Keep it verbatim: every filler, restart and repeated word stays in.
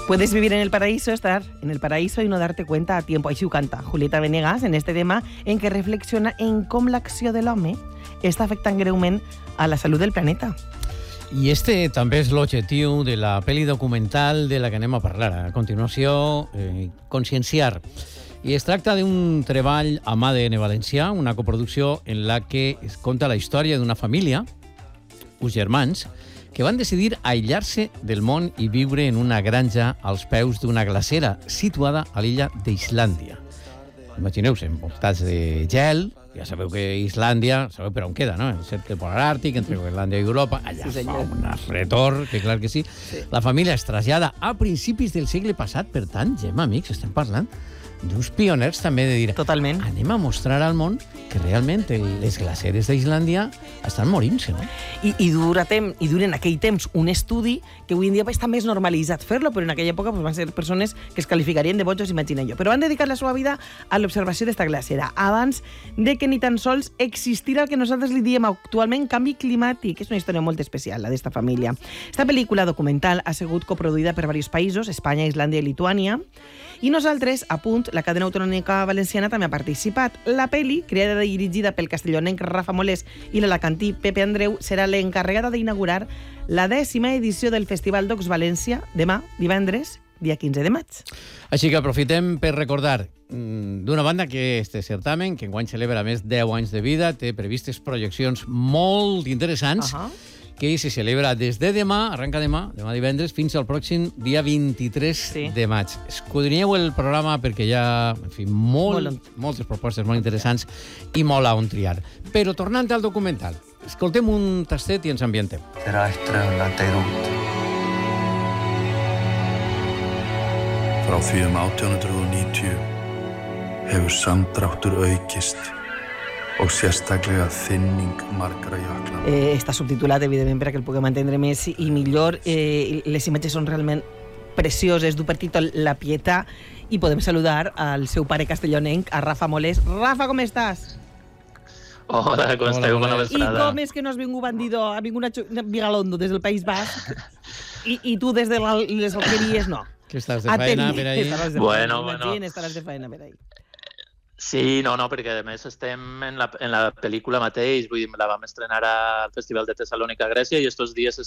Puedes vivir en el paraíso, estar en el paraíso y no darte cuenta a tiempo. Així ho canta Julieta Venegas en este tema en què reflexiona en com l'acció de l'home està afectant greument a la salut del planeta. I este també és l'objectiu de la pel·li documental de la que anem a parlar. A continuació, eh, conscienciar. I es tracta d'un treball amb A D N Valencià, una coproducció en la que es conta la història d'una família, uns germans, que van decidir aïllar-se del món i viure en una granja als peus d'una glacera situada a l'illa d'Islàndia. Imagineu-se, envoltats de gel. Ja sabeu que Islàndia, sabeu per on queda, no? El cercle polar àrtic, entre Groenlàndia i Europa. Allà sí, fa un fredor, que clar que sí. sí. La família es trasllada a principis del segle passat. Per tant, Gemma, amics, estem parlant d'uns pioners també de dir... Totalment. Anem a mostrar al món que realment les glaceres d'Islàndia estan morint-se, no? I, i, dura tem, I dura en aquell temps un estudi que avui en dia està més normalitzat fer-lo, però en aquella època pues, van ser persones que es qualificarien de bojos, imagina jo. Però van dedicar la seva vida a l'observació d'esta glacera, abans de que ni tan sols existira el que nosaltres li diem actualment canvi climàtic. És una història molt especial, la d'esta família. Esta pel·lícula documental ha sigut coproduïda per diversos països, Espanya, Islàndia i Lituània, i nosaltres, a punt, la cadena autonòmica valenciana també ha participat. La pel·li, creada i dirigida pel castellonenc Rafa Molés i l'alacantí Pepe Andreu, serà l'encarregada d'inaugurar la dècima edició del Festival Docs València, demà, divendres, dia quinze de maig. Així que aprofitem per recordar, d'una banda, que este certamen, que enguany celebra més de deu anys de vida, té previstes projeccions molt interessants, uh -huh. que se celebra des de demà, arrenca demà, demà divendres, fins al pròxim dia vint-i-tres sí. de maig. Escudrinyeu el programa perquè hi ha, en fi, molt, molt moltes propostes molt interessants i molt a on triar. Però tornant al documental, escoltem un tastet i ens ambientem. Þegar ættræðurlanda er út. Frá því um átján hundruð níutíu hefur samdráttur aukist o sérstaklega þynning margra jökla. Eh, està subtitulat, evidentment, perquè el puguem entendre més i millor. Eh, les imatges són realment precioses, du per títol La Pietà, i podem saludar al seu pare castellonenc, a Rafa Molés. Rafa, com estàs? Hola, com esteu? Bona vesprada. I com és que no has vingut bandido, ha vingut una Vigalondo des del País Basc i, i tu des de les Alqueries no? Que estàs de feina per ahí? Estaràs de bueno, feina, bueno. Estaràs de feina per ahí. Sí, no, no, perquè a més estem en la, en la pel·lícula mateix, vull dir, la vam estrenar al Festival de Tessalònica, Grècia, i estos dies